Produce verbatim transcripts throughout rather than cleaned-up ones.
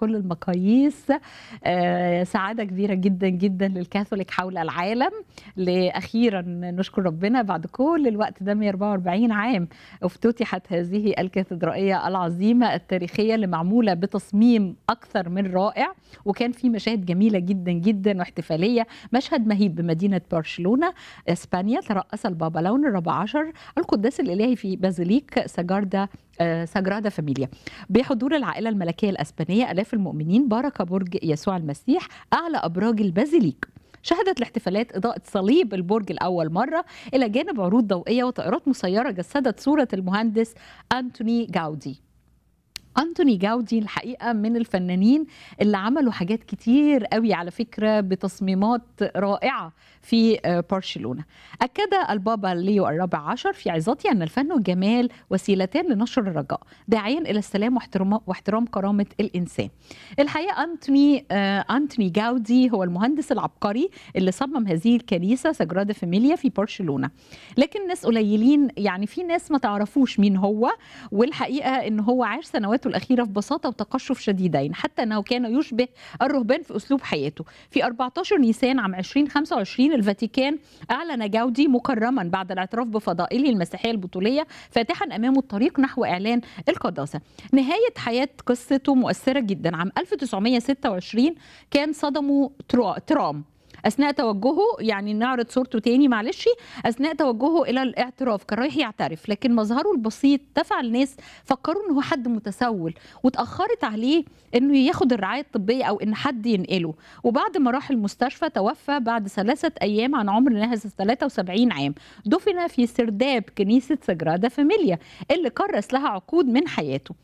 كل المقاييس. آه، سعادة كبيرة جدا جدا للكاثوليك حول العالم، لأخيرا نشكر ربنا بعد كل الوقت ده مئة وأربعة وأربعين عام افتتحت هذه الكاتدرائية العظيمة التاريخية اللي معمولة بتصميم أكثر من رائع، وكان في مشاهد جميلة جدا جدا واحتفالية. مشهد مهيب بمدينة برشلونة اسبانيا، ترأس البابا لون الرابع عشر القداس الإلهي في بازيليك ساجاردا ساجرادا فاميليا بحضور العائلة الملكية الأسبانية. آلاف المؤمنين بارك برج يسوع المسيح أعلى أبراج البازيليك. شهدت الاحتفالات إضاءة صليب البرج الأول مرة إلى جانب عروض ضوئية وطائرات مسيرة جسدت صورة المهندس أنتوني جاودي. أنتوني جاودي الحقيقة من الفنانين اللي عملوا حاجات كتير قوي على فكرة بتصميمات رائعة في برشلونة. أكد البابا ليو الرابع عشر في عظته أن الفن والجمال وسيلتان لنشر الرجاء، داعيا إلى السلام واحترام, واحترام كرامة الإنسان. الحقيقة أنتوني آه أنتوني جاودي هو المهندس العبقري اللي صمم هذه الكنيسة ساجرادا فاميليا في برشلونة، لكن ناس قليلين، يعني في ناس ما تعرفوش مين هو. والحقيقة أن هو عاش سنواته الأخيرة في بساطة وتقشف شديدين، حتى أنه كان يشبه الرهبان في أسلوب حياته. في أربعة عشر نيسان عام ألفين وخمسة وعشرين الفاتيكان أعلن جاودي مكرما بعد الاعتراف بفضائله المسيحية البطولية، فاتحا أمامه الطريق نحو إعلان القداسة. نهاية حياة قصته مؤثرة جدا. عام ألف وتسعمئة وستة وعشرين كان صدمه ترام أثناء توجهه، يعني نعرض صورته تاني معلش، أثناء توجهه إلى الاعتراف كان رايح يعترف، لكن مظهره البسيط دفع الناس فكروا إنه حد متسول، وتأخرت عليه إنه ياخد الرعاية الطبية أو إن حد ينقله. وبعد ما راح المستشفى توفى بعد ثلاثة أيام عن عمر ناهز ثلاثة وسبعين عام. دفن في سرداب كنيسة ساجرادا فاميليا اللي كرس لها عقود من حياته.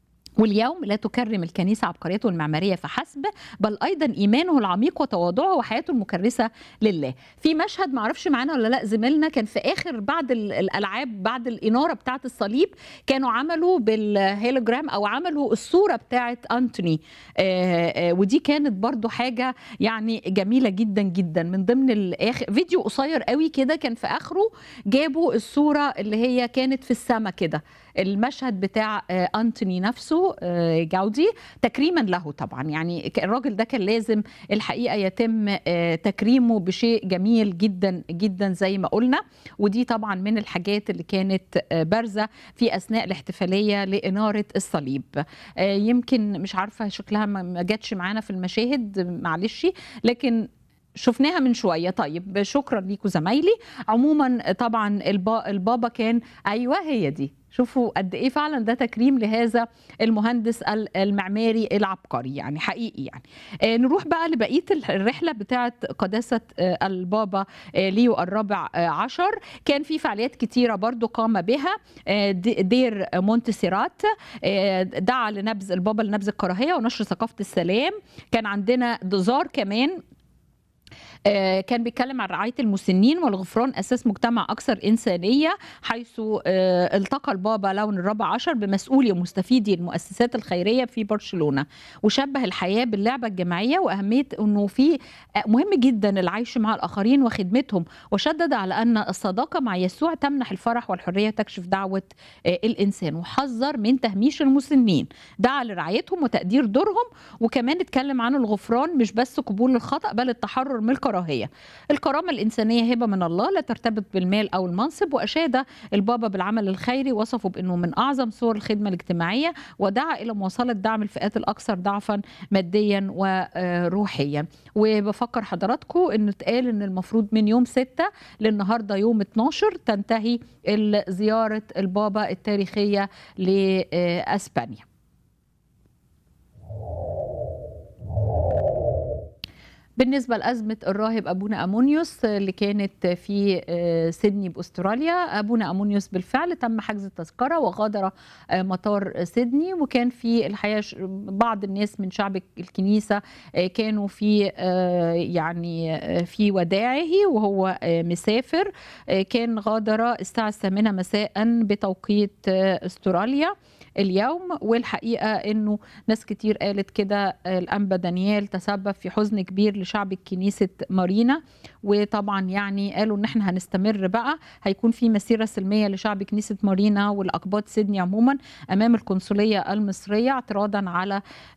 واليوم لا تكرم الكنيسة عبقريته المعمارية فحسب، بل أيضا إيمانه العميق وتواضعه وحياته المكرسة لله. في مشهد معرفش معانا ولا لا، زميلنا كان في آخر بعد الألعاب بعد الإنارة بتاعة الصليب كانوا عملوا بالهيلوجرام أو عملوا الصورة بتاعة أنتوني، آآ آآ ودي كانت برضو حاجة يعني جميلة جدا جدا. من ضمن الآخر فيديو قصير قوي كده كان في آخره جابوا الصورة اللي هي كانت في السماء كده، المشهد بتاع أنتوني نفسه جاودي تكريما له طبعا. يعني الراجل ده كان لازم الحقيقة يتم تكريمه بشيء جميل جدا جدا زي ما قلنا. ودي طبعا من الحاجات اللي كانت بارزة في أثناء الاحتفالية لإنارة الصليب. يمكن مش عارفة شكلها ما جاتش معانا في المشاهد معلش، لكن شفناها من شوية. طيب شكرا ليكم زمايلي. عموما طبعا البابا كان أيوة هي دي، شوفوا قد ايه فعلا ده تكريم لهذا المهندس المعماري العبقري يعني حقيقي. يعني آه نروح بقى لبقيه الرحله بتاعه قداسه آه البابا آه ليو الرابع آه عشر. كان في فعاليات كتيره برضو قام بها آه دير مونتسيرات، آه دعا لنبذ البابا لنبذ الكراهيه ونشر ثقافه السلام. كان عندنا دزار كمان آه كان بيتكلم عن رعاية المسنين والغفران أساس مجتمع أكثر إنسانية، حيث آه التقى البابا لون الرابع عشر بمسؤولي ومستفيدي المؤسسات الخيرية في برشلونة، وشبه الحياة باللعبة الجماعية وأهمية أنه في آه مهم جدا العيش مع الآخرين وخدمتهم، وشدد على أن الصداقة مع يسوع تمنح الفرح والحرية وتكشف دعوة آه الإنسان، وحذر من تهميش المسنين، دعا لرعايتهم وتقدير دورهم. وكمان اتكلم عن الغفران مش بس قبول الخطأ بل التحرر من الكراهية. الكرامة الإنسانية هبة من الله لا ترتبط بالمال أو المنصب. وأشاد البابا بالعمل الخيري، وصفه بأنه من أعظم صور الخدمة الاجتماعية، ودعا إلى مواصلة دعم الفئات الأكثر ضعفا ماديا وروحيا. وبفكر حضراتكم أنه اتقال أن المفروض من يوم ستة للنهاردة يوم اتناشر تنتهي زيارة البابا التاريخية لأسبانيا. بالنسبة لأزمة الراهب أبونا أمونيوس اللي كانت في سيدني بأستراليا، أبونا أمونيوس بالفعل تم حجز التذكرة وغادر مطار سيدني. وكان في الحقيقة بعض الناس من شعب الكنيسة كانوا في يعني في وداعه وهو مسافر. كان غادر الساعة الثامنة مساء بتوقيت أستراليا اليوم. والحقيقة انه ناس كتير قالت كده الانبا دانيال تسبب في حزن كبير لشعب كنيسة مارينا، وطبعا يعني قالوا ان احنا هنستمر بقى، هيكون في مسيرة سلمية لشعب كنيسة مارينا والاقباط سيدني عموما امام القنصلية المصرية اعتراضا على